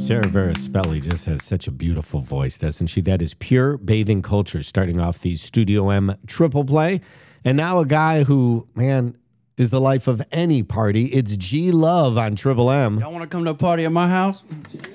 Sarah Spelly just has such a beautiful voice, doesn't she? That is Pure Bathing Culture, starting off the Studio M triple play. And now a guy who, man, is the life of any party. It's G Love on Triple M. Y'all want to come to a party at my house?